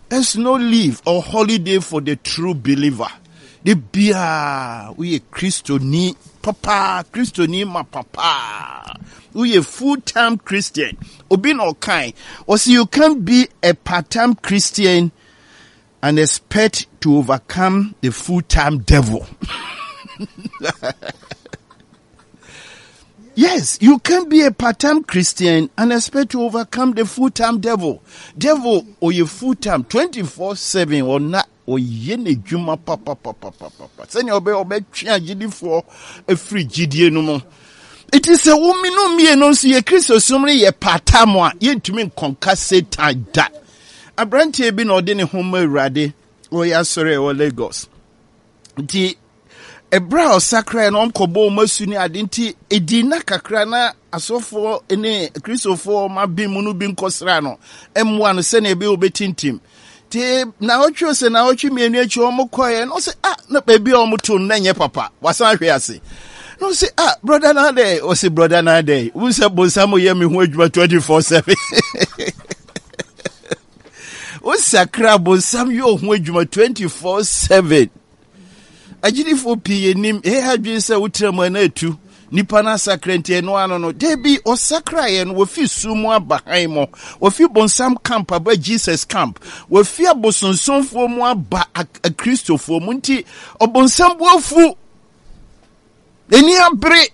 There's no leave or holiday for the true believer. The bia we a Christoni papa, Christoni ma papa. We a full-time Christian. Obin or kind. Or see, you can't be a part-time Christian and expect to overcome the full-time devil. Yes, you can be a part-time Christian and expect to overcome the full-time devil. Devil or your full-time 24/7 or not or yene juma papa. Send your obe change for a free GDA no more. It is a woman no me no see a Christo somebody ye part-time one yen to me conquer Satan that. A brand be no deni home rade or ya sorry or Lagos. Ebra osakra na onkobo masuni adenti edina kakra na asofo ene kristofo mabim no bi nkosra no emwa no se na ebe obetintim ti na otwe se na otwe mienu achi omokoye no se na baby omoto na nye papa wasan hwe ase no se brother na dey o se brother na dey we se bonsamo ye me ho adwuma 24/7 o sakra bonsam yo ho adwuma 24/7 Ajidifo pie nim hadwe se wutrem na atu nipa na sakrenti no ano no debi o sakra ye no wofi sumu abahan mo wofi bonsam camp aba Jesus camp wofi abosonsonfo mu aba a Christofo mu nti obonsam bofu eni abre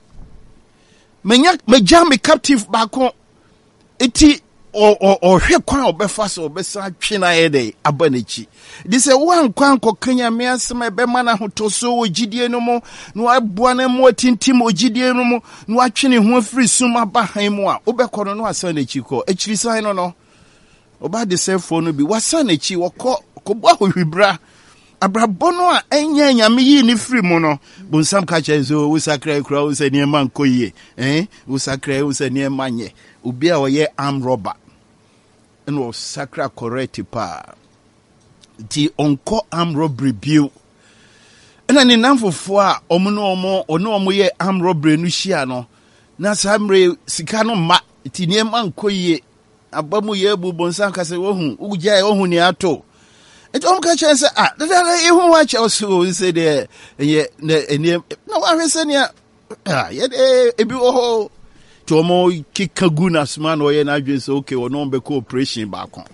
menya me captive bako eti o hwe kwan obefa so obesa twe na ye dey abanichi di se wan kwan kokanya me asema be mana hotoso ogidie no mo no aboa na mo tintim ogidie no mo no atwene ho afiri suma bahan mu a obekoro no asa na chi ko akiri san no oba de se fo no bi wasa na chi wokọ kobo ahwibra abrabono a enya nyame yi ni firi mu no bonsam ka chezo wo sakra kura wo se ne man koye wo sakra wo se ne manye obi a oye arm robber eno sakra correct pa di onko arm robbery bill ena ni namfofo a omo ye arm robbery no hia no na samre sika no ma ti ne man koye abamu ye bu bonsam ka se wo hu ugya ye hu ni ato it on ka chance dada e hu wa che so say de ye no wa hwese ne ye ebi oho tomo kikaguna sman oye na adwen so okay ono be cooperation back on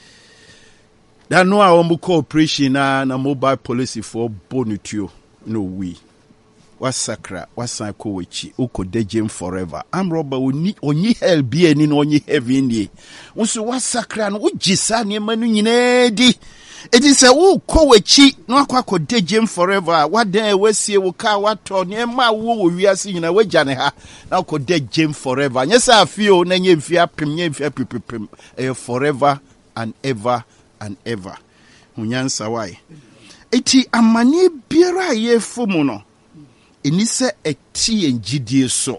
that no a cooperation na mobile police for bonutio no we wasakra wasanko wechi ukodejem forever am robber onyi hell be ani no onyi heaven ni unso wasakra no ugisa ne manu nyina di it is a wo kowechi no akwakodejem forever wadan wasie wo ka wato ne ma wo wiase nyina wagya ne ha na kodejem forever nyesa afio na nye mfia pem nye mfia pipipim forever and ever hunyansa wai eti amane biara ye fomu no enise eti engidie so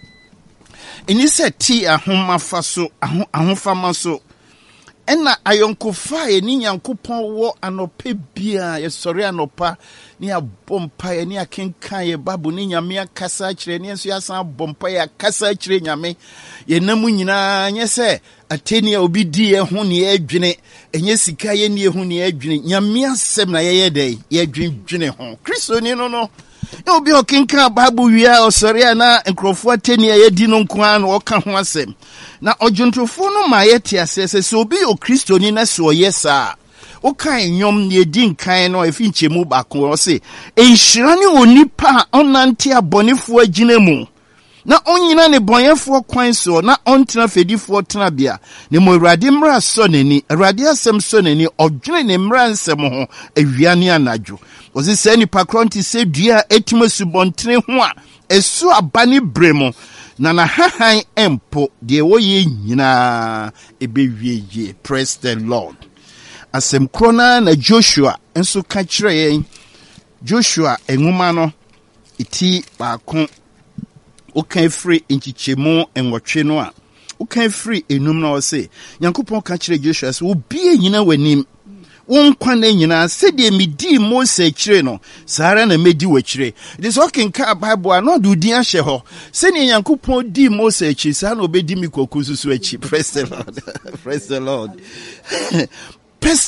enise ti ahomafa so ahofama so ena ayonkofa ye ni nyankopon wo anope bia ye sori anopa ni abompa ye ni akenkan ye babu ni nyame akasa kire ni enso yasan bompa ye akasa kire nyame ye namu nyina nye se ateni obi di ye ho ni adwene enye sika ye ni ho ni adwene nyame asem na ye dey ye dwendwene ho Kristo ni no obi okenkan babu wia osori na nkrofo ateni ye di no nkoa na oka ho asem na ojuntofo no ma yete asese so obi o Kristo ni na so yesa o kan nyom ne din kan no efi nchemu bako o se enhyira ne onipa onante abonefo agina mu na onyina ne bonyefo kwan so na ontena fedifo tena bia ne mo Awurade mra so nani Awurade asem so nani odwene ne mra nsem ho awiane anadwo o se se nipa kronti se dua etimasu bontene ho a esu abane bremo na hahan empo de woye nyina ebewieye. Praise the Lord. Asem krona na Joshua enso ka kire yen Joshua enwuma no iti baako o kan free nchichemu enwotwe no a o kan free enum na o se Nyankopon ka kire Joshua se obi nyina wanim wonkwa na nyina se de medi Mose kire no sara na medi wakire it is okay ka Bible no do din ahye ho se ne Nyankopon di Mose kire sa na obedi mi koku susu achi. Praise the Lord. Praise the Lord. Personalize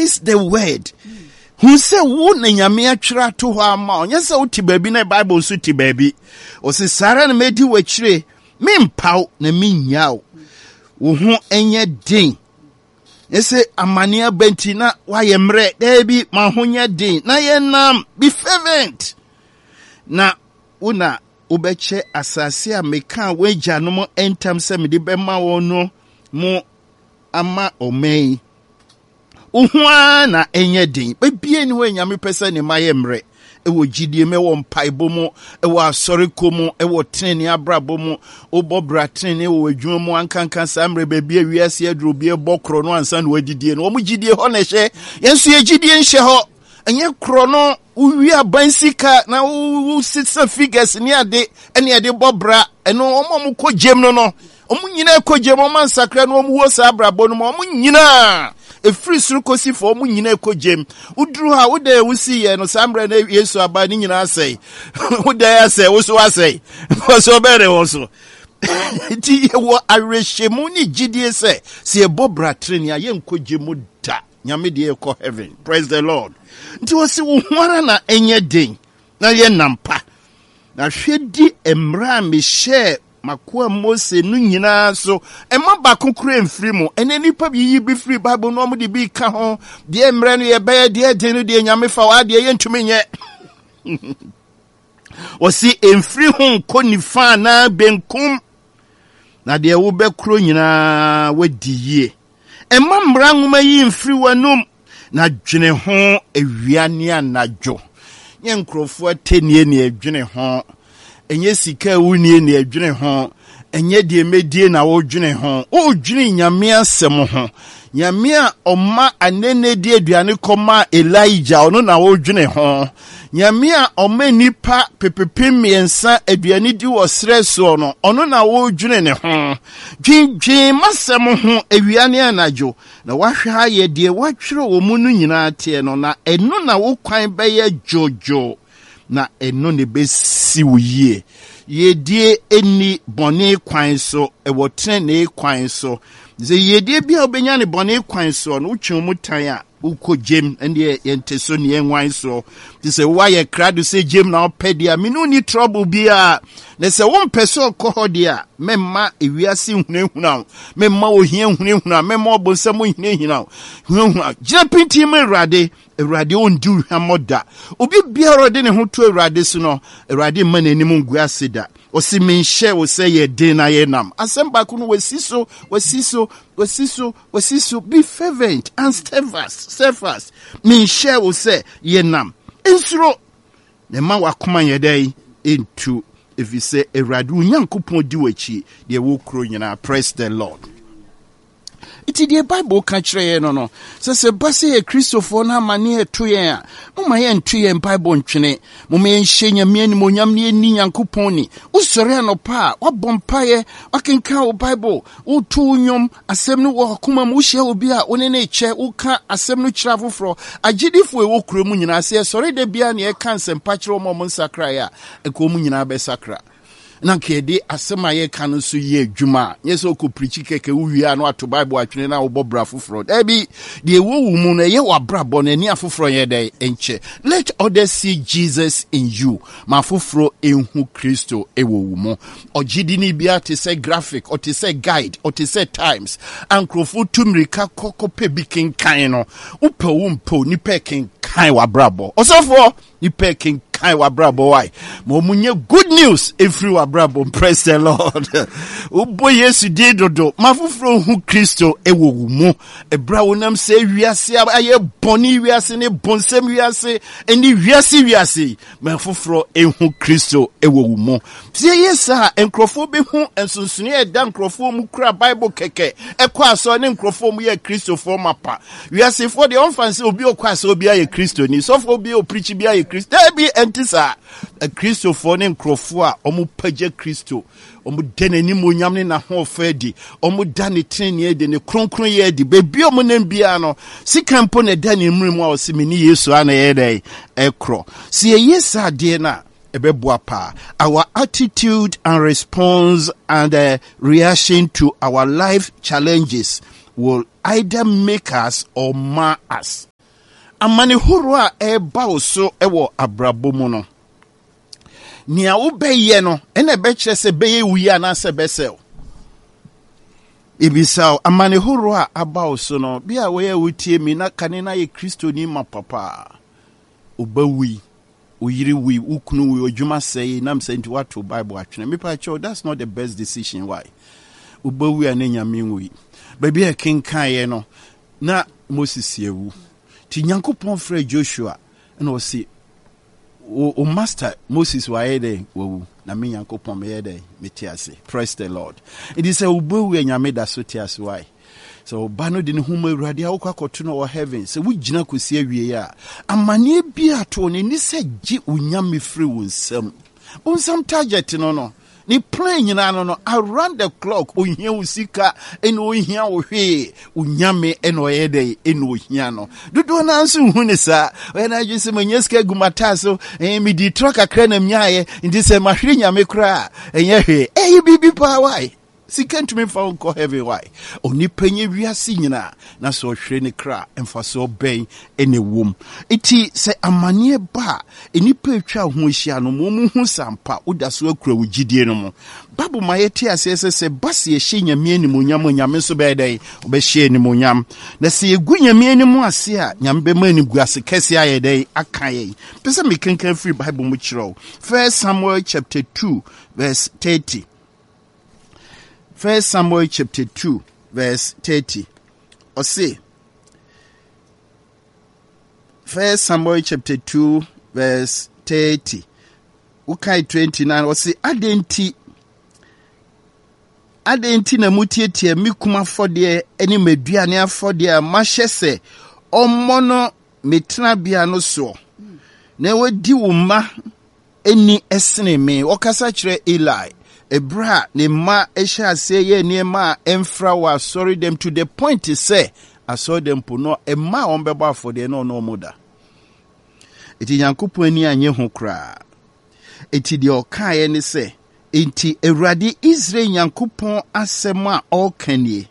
is the word. Who say wo na nyame atwera to ho ama onye se wo ti baabi na Bible so ti baabi o se sara na medi wachire me mpaw na me nyaw wo ho enye den ese amania benti na wa ye mre debi ma ho nya den na ye nam be fervent na una obeche asase a meka wagya no mo entam se me de bema wo no mo ama omei uhua na enye din bebie ni ho nyame pese ne maye mre ewo gidie me wo mpaibo mo ewo asore komo ewo treni abrabo mo obobra treni ewo adwuma mo ankankan samre bebie wiase aduro bie bokro no ansa na wadidie no wo gidie ho na hye yenso ye gidie nhye ho enye kro no uwi abansika na u sitsa figures ni ade ene ade bobra eno omo ko jem no omo nyina ko jem o man sakra no omo wo sa abrabo no omo nyina efiri suru kosi fo mu nyina ekojem uduru ha wode wusi ye no sambre na Yesu aba ni nyina asai wode asai wuso asai so bere woso ti wo arehemu ni gidie se bobra treni aye nkojemu da nyame de ekọ heaven. Praise the Lord. Nti wo se wo hwara na enye den na ye nampa na hwedi emra me share makoa Mose no nyina so ema ba kokure mfiri mu ene nipa bi yi bi free Bible no mo de bi ka ho de emre no ye be de den no de nyame fa wa de ye ntumi nye osi emfiri ho ko ni fa na benkum na de wo be kro nyina wadi yie ema mra nwoma yi mfiri wanum na dwene ho ewiane anajo nye nkrofo atenie ne adwene ho enye sika wunie ne adwene ho enye de medie na wo dwene ho o dwene nyame asem ho nyame a oma anene de aduane koma Elijah ono na wo dwene ho nyame a oma nipa pepepe miensa aduane di wo sreso no ono na wo dwene ne ho dwindwin masem ho awiane anajo na wahwa ye de watwere wo mu no nyina te no na eno na wo kwan be ye jojo na eno ne besi wo yie yedie eni bone kwan so ewo trene kwan so ze yedie bia obenya ne bone kwan so no utwe mu tan a uko jem ende yenteso ne enwan so se why krado se jem na opedia me no ni trouble bia na se won peso ko dia memma ewiase hunehuna memma ohia hunehuna memma obonsam hunehina hunehuna japinti me Erade ondi hwamoda obi biara de ne ho to Erade so no Erade man anim ngu aseda osi menhye wo se ye den na ye nam asemba ko no wasiso be fervent and steadfast menhye wo se ye nam ensuro ne ma wakoma ye dai into if you say Erade unyankopon di wachi de wo kro nyina. Praise the Lord. Iti the Bible ka kire no se base e Christopher na mane eto yen a moma ye nto yen Bible ntwene moma ye nhye nyame ani monyam ne ni nyankopon ni usore anopa wabompa ye wakenka o Bible utu nyom asem no wo kuma mu hye obi a one na eche uka asem no kira foforo agidifo e wo kuro mu nyina se sore de bia ne e kan sempa kire mo nsakra ya e ko mu nyina be sakra na kede asema ye kan so ye adwuma yeso ko preach keke wuwia no ato Bible atwene na obobra foforo ebi de wowu mu no ye wabrabo na ni afoforo ye dey enche. Let others see Jesus in you ma foforo enhu Kristo ewowu mu ogidi ni bia te say graphic or te say guide or te say times ankrofo tumrika kokope bikin kan no upe wumpo ni pekin kan wabrabo osofo ni pekin kai wabrabo why mo munye good news every wabrabo. Praise the Lord. Ubo Yesu di dodo mafufro hu Kristo ewowu mu ebra wonam se wiase aye boni wiase ne bonsem wiase eni wiase mafufro ehu Kristo ewowu mu tie yesa enkrofo be hu ensunsune e da enkrofo mu kura Bible keke ekwa so ne enkrofo mu ye Kristo for mapa wiase for the onfanse obi okwa so obi aye Kristo ni so for obi o preach bi aye Kristo be entisa a Kristo for ne enkrofo a omu page Kristo omu deneni monyam ne na ho fedi omu dane trenie de ne kronkron ye di bebi omu nembia no sikampo ne dane mrimu a osimini Yesu ana ye dai ekro si yesa de na ebeboapa. Our attitude and response and reaction to our life challenges will either make us or mar us. amane horo a eba oso ewo abrabo mu no nia wo beye no ene be kire se beye wuyi anase besel ibisao amane horo a aba oso no bia wo ye wutie mi na kane na ye Kristo ni ma papa obawi oyiri wi ukunu wi odwuma say na mse nti wato Bible atwene me pa cho that's not the best decision. Why obawi anenya minwi baby e kenkan ye no na Moses yewu ti Nyankopon frɛ Joshua na o si o master Moses wa yede wo na me Nyankopon me yede metiase. Praise the Lord. It is a obawi anyame da so tiase. Why so bano de ne huma awurade awokwa koto no heaven se wugina kosi awie ya amane bia to ne ni se gi unyame free wonsam target no ni plan nyina no around the clock ohia usika eno ohia ohwe unyame eno yede eno ohia no dodo na nso hu ne sa when I just manyeska gumata so mi di truck akra na mnyaye ndi se mahwe nyame kra enye hwe bibi pa why sika ntumi fa unko heavy. Why oni penye wiase nyina na so hwere ne kra emfa so ben ene wom iti se amane ba enipa etwa ho hia no mo hu sampa uda so akura wugidie no mo babu mayeti asese se base ehye nyame animonyam nyame so be dai obehye animonyam na se egu nyame animu ase a nyame be mani guase kese ayedai akaye pese me kenkan free Bible mu kiro 1 Samuel chapter 2 verse 30. 1 Samuel chapter 2 verse 30. Or say 1 Samuel chapter 2 verse 30. Ukai 29 or say adenti na mutietie mikuma fode eni meduane afode a mahye omono metena bia no so na wadi wo ma eni esene me okasa kire Eli Ebra ne ma esha say ye ne ma emfra wa sorry them to the point to say I saw them puno e ma ombeba for the no moda. Iti Nyankopon ani anye ho kra. Iti de okaye ne say enti Ewurade Israel Nyankopon asema okanie.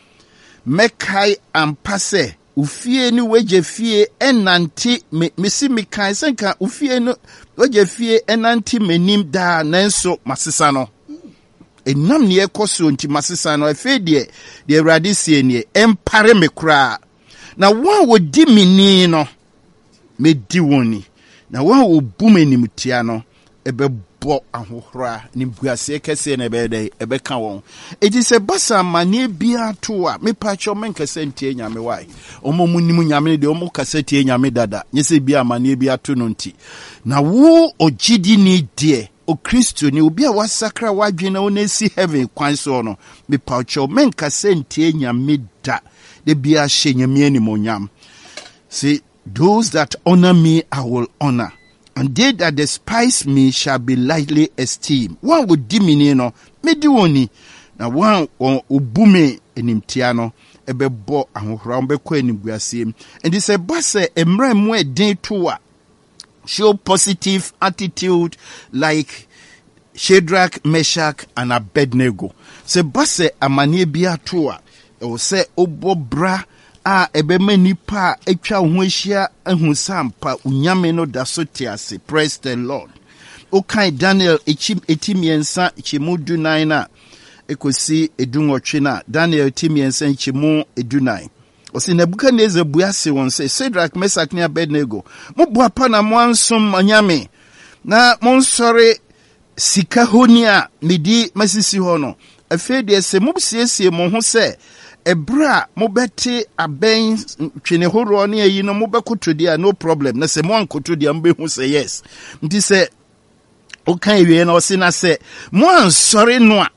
Mekai ampase ufie ni weje fie enanti mesi mekai senka ufie no weje fie enanti menim da nanso masesa no. Enam ne ekoso nti masesa no afi de Ewurade sie ne empare me kra na won wo di mini no me di woni na won wo bu menim tia no ebebo ahohora ni buase kese na ebede ebeka won eti se basa mane bia to a me pacho men kese ntie nyame wai omomu nimu nyame de omo kase tie nyame dada nyese bia mane bia to no nti na wo ogidi ni de o Kristo ni obi a wasakra wadwena onesi heaven kwan so no me pacho men kase ntie nyame da de bia hye nyame ni monyam. See, those that honor me I will honor, and they that despise me shall be lightly esteemed. One would dimini no me di woni na one obume enimtia no ebebo ahohora ombekọ eniguasiem. And this a base emre mu edin to a show positive attitude like Shadrach, Meshach, and Abednego. Se base amane bia to a o se obobra a ebema nipa etwa ho ahia ahu sampa unyame no da so tiase. Praise the Lord. Okay, Daniel etimiensa chimudu 9 na ekosi edunwotwe na Daniel etimiensa chimu edunai. Osi Nebukadnezar buase won say Shadrach, Meshach ne Abednego mo boapa na mo ansom anyame na mo nsore sika honia medi masisi ho no afede se mo siesie mo ho se ebra mo bete aben twene horo ne ayi no mo bekoto dia no problem na se mo ankoto dia mbe hu se yes nti se okan ewie na osi na se mo ansore no a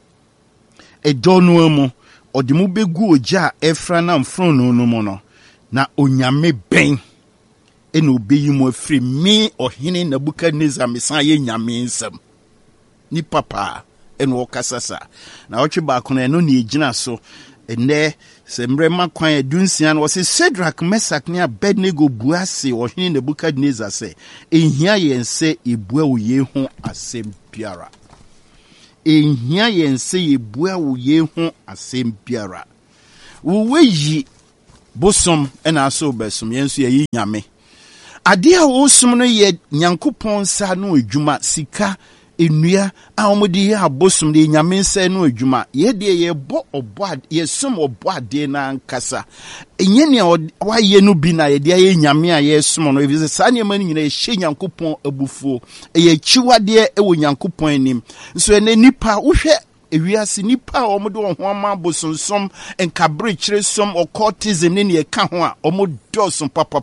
edono amu odi mo begu oja efra na mfrono no mo no na onyame ben ene obeyi mo afri mi ohene Nebukadnezar mesan ye nyame nsam ni papa ene okasasa na otwe ba kono no ne egina so ene se mrema kwan edunsia no se Shadrach, Meshach ne Abednego buase ohene Nebukadnezar se ehia yense ebua wo ye ho asem biara ehia yense ebua wo ye ho asem biara wo weyi bosom ena so besom yenso ye nyame ade a wo som no ye Nyankopɔn sa no adwuma sika enua a omodi abosom de nyame nsa no adwuma ye de ye bo obo ye som obo ade na nkasa enye ne waye no bi na ye de ye nyame a ye som no ebi sa ne mani nyina ye hye Nyankopɔn abufuo ye chiwade e wo Nyankopɔn anim so ene nipa wo hwɛ ewiase nipa a omo de ho ama bosonsom enkabre kire som occultism ne ne ka ho a omo dosom papa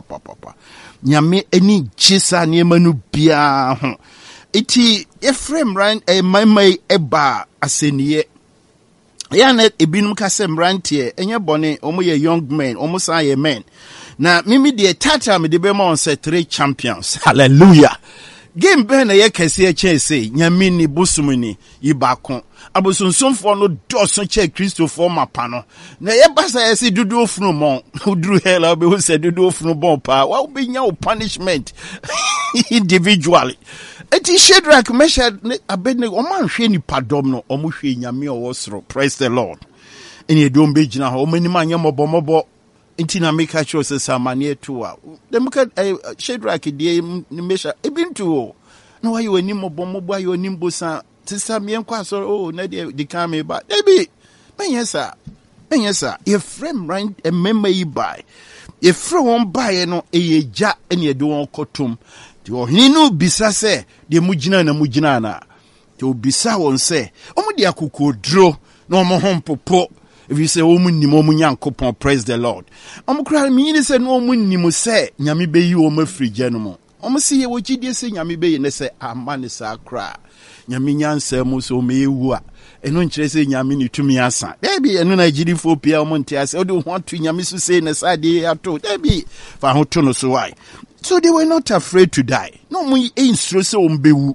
nyame ani gisa ne manu bia ho iti Ephraim ran mai eba aseniye yana ebinum kase mrantie enye bone omo ye young men omo san ye men na mimi de tata me de be ma on say 3 champions hallelujah game be na ye kase ye chese nyame ni bosumuni yibako abosonsomfo no doso che Christopher mapano na ye basa ye si dudu ofunu mon udru hela be wo se dudu ofunu bon pa wa be nya o punishment individually eti Shadrach Meshach Abednego o man hwe ni padom no o mo hwe nyame o wosoro praise the Lord eni do mbe gina ho o mani ma nya mobomobo enti na make sure say samane to a dem ka Shadrach die ni Meshach ebintu o na wa yo ni mobomobo ayo ni mbosa tisa me enko asoro na de kan me ba debi menyesa Ephraim ran emema yi bai Ephraim won bai no eyeja ene de won kotom ti ohini no bisa se de mugina na ti obisa won se omo de akokodro na omo hompopo if you say omo nim omo Nyankopon praise the Lord omo kra mi ni se no omo nim se nyame beyi omo afrigye no mo omo se ye wogidie se nyame beyi ne se amane sa kra nyame nyansa mu so me ewu a eno nkire se nyame ni tumi asa debi eno na gidifo pia omo ntia se odi ho to nyame so se ne sa de ato debi fa ho to no so why. So they were not afraid to die. No mo insuro se ombewu.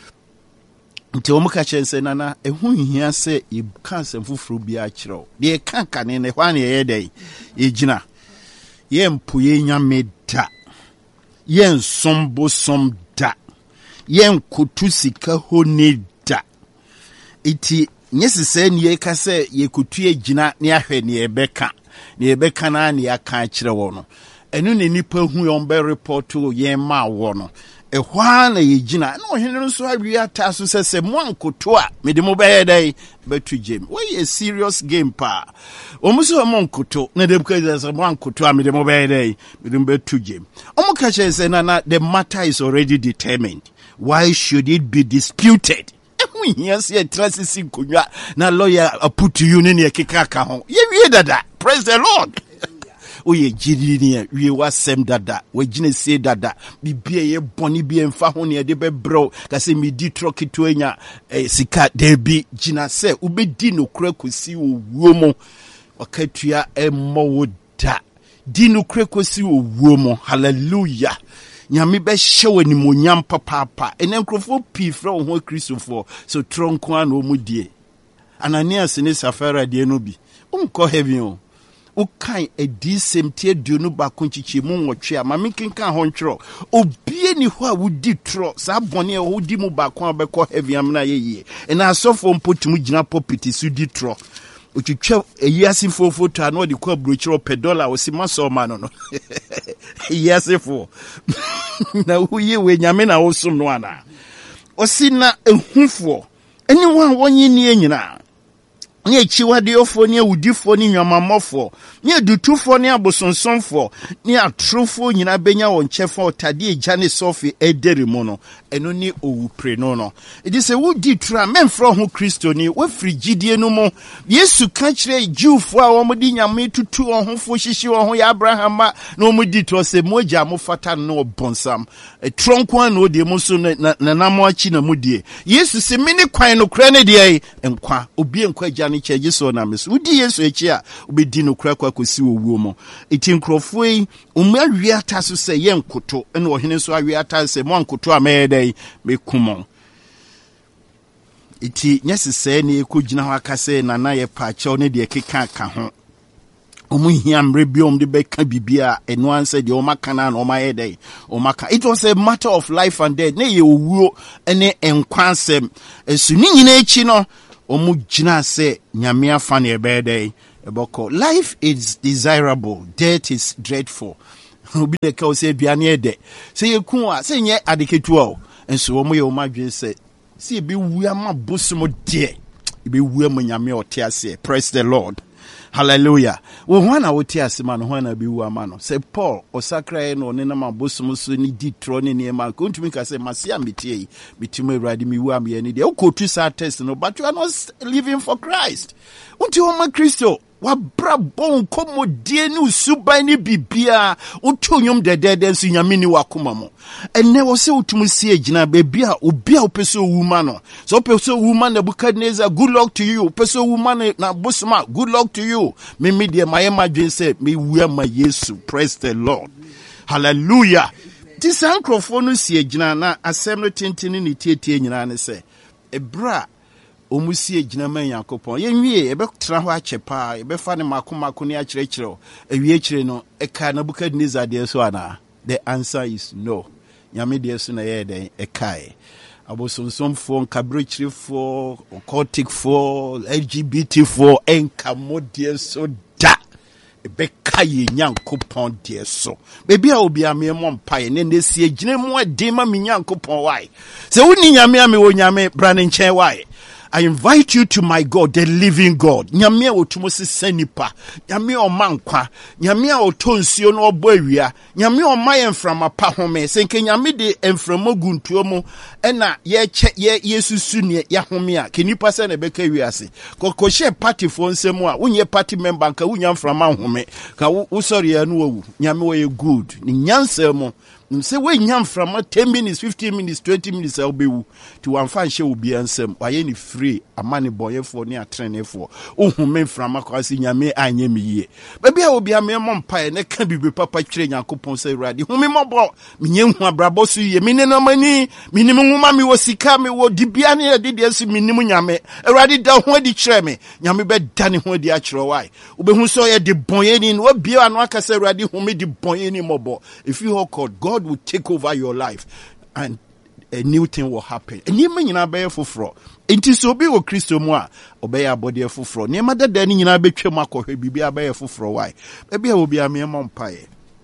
Nti omo ka chense nana ehu hia se e cancer fufuru bia kire. De kanka ne ne hwan ye dey. E gina. Ye mpo ye nyame da. Ye nsombo som da. Ye nkotu sika honi da. Iti nyesi se ne ye ka se ye kotu ye gina ne ahwe ne ebeka. Ne ebeka na ne aka kire wo no. Enu ne nipa hu yon be report to ye ma wo no ehwa na ye gina na ohene nso awi ataso sese mo ankoto a me de mo be dey betu game we a serious game pa omuso mo ankoto na de because mo ankoto a me de mo be dey me de betu game omo ka che say na the matter is already determined. Why should it be disputed? Yes, ye trasisi kunwa na lawyer put you in ye kikaka ho ye wie dada praise the Lord. Oye jidini we wasem dada we gine se dada bibia ye boni bi emfa ho ne de bebro ka se mi di troki to enya sika debi gina se ubedi no kura kosi owuo mo wakatua emmo woda di no kura kosi owuo mo hallelujah nyame be hyewe ni monyam papa ene nkrofo pi fra ho Christopher so tronko an o mudie Ananias ne Safira de no bi umko heaven o ukai edi semtie duonu ba konchichi mu nwotwe a mamekenka ho ntwero obie ni ho a wudi tro sa bone e wudi mu ba kon abekọ heavy amna yeye ena asofo mpotum gina popiti su di tro otwetwa eyiasifo foto ano de kwa brochiro $1 osimaso ma no eyiasifo na huye we nyame na wosum no ana osina ehufo anyone wonyi ni enyina nye chiwade ofo ne awudifo ne nwamamofo nye dutufo ne abosonsonfo ne atrofo nyina benya won chefo otade eja ne sofi edere mu no eno ne owupre no edi se wudi tra memfro ho Kristo ni wafri gidie no mu Yesu ka kire Jewfo a womdi nyame tutu ohofo hihyi ho ya Abraham ma na womdi to se moja mo fata no bonsam tronko an odi mu so na namo achi na mudie Yesu se mini kwan no kra ne de enkwa obi enkwa gya ne cheje so na meso udi Yesu echi a obedi no kra kwa kosi owuo mo eti nkrofo yi umawia ataso se ye nkoto ene ohene so awia atase mo nkoto amede me kumon iti nyesese ne ekogina ho akase na ye paache ne de keka ka ho omu hia mre biom de beka bibia eno anse de o maka na o mayede o maka it was a matter of life and death ne ye owuo ene enkwansem esu ni nyina echi no omu gina se nyame afa ne ebede eboko life is desirable, death is dreadful. obi de ka o se aduane ede se ye ku a se nye adeketu o enso wo mo ye o madwen se se be wu ama bosom de be wu am nyame o te ase. Praise the Lord. Hallelujah. Wo ho na wo te ase ma no ho na be wu ama no. Se Paul osakra no ne na ma bosom so ni di tro ne ne ma ko ntumi ka se masia metie bitimo awurade mi wu am ye ni de o ko tu sa test no, but you are not living for Christ. Unti o ma Kristo wa bra bon komo die ni usuban ni bibia utonyom dedede nso nyame ni wakoma mo enne wo se utum sie gina bebia obi a opeso wuma no so opeso wuma na Nebukadnezar, good luck to you. Opeso wuma na Bosma, good luck to you. Me de my madwen say me wu ma Yesu. Praise the Lord. Hallelujah. This microphone no sie gina na asem no tentini ni tietie nyina ne se ebra omusie gina man Yakopon yenwie ebetra ho achepa ebefa ne makomako ne akyerɛkyerɛ ewie kyerɛ no eka Nebukadnezar de so ana. The answer is no. Nyame de so na ye den ekai abosonsom for kabrechire for occultic for LGBT for enkamodie so da ebeka ye Nyankopon de so bebi a obi ame mompae ne nesie gina mu ade ma me Nyankopon why se woni nyame ame wo nyame bra ne nchen why. I invite you to my God, the living God. Nyame a otumo se senipa, nyame o mankwa, nyame a otonsuo no obo awia, nyame o maye mframa pa home, senke nyame de mframa guntuo mu ena ye susu ne ya home a kenipa se na beka wiase. Ko she party fo nsem a wonye party member nka wonya mframa home, ka wo sorry ya no wu. Nyame wo ye good. Ni nyansa mu say we nyam from 10 minutes, 15 minutes, 20 minutes I'll be to one fan show be ansem. Why any free a money boy for near train for. Oh, men from a crossing yame anye me ye. Baby, I will be a mere mumpire, ne can be papa train and coupon say ready. Whom me more minimum brabosu ye, minimum money, minimum mammy was sikame, what dibiani did yes, minimum yame, a ready down where the treme, yame bed danny where the actual why. Ube who saw a de boyen what beer and waka say ready who made the boyen mobile. If you hold God will take over your life and a new thing will happen. And you mean I for fraud. It is so big Christo moi, obey our body for fraud. Near mother Danny in a bit mako, be a bear for fraud. Why? Maybe I will be a mere mumpire.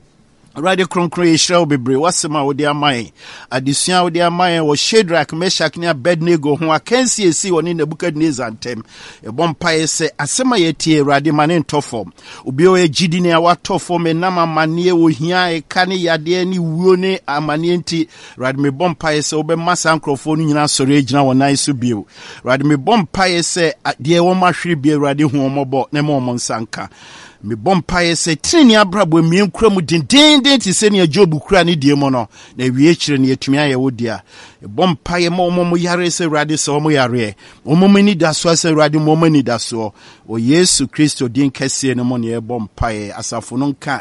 Radio Croncreation will be brave. What's the matter with their mind? Addition with their mind was Shadrach, Meshach, near Abednego, who I can see one in the Nebukadnezar and Tem. A bumpire say, Asema yeti, Radiman in Tofom. Ubio a Gidine, what Tofom, and Nama Mania, Uhia, a Kani Yadeni, Wune, a Manienti, Radme bumpire say, Obe Massa Ancrophone in our Sorage now, and nice to be. Radme bumpire say, Dear Oma Shri be Radi Homobo, Nemo Monsanka. Me bompaye se tini abrabo mi nkura mu den ti se ne Job kura ne die mo no na wie kire ne atumi aye wodia bompaye mo yare se rade se mo yare mo ni da so se rade mo ni da so o Yesu Kristo din kese ne mo ne bompaye asafo no nka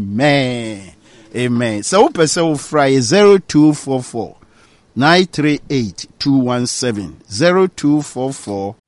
amen amen. So pese wo fry 0244 938 217 0244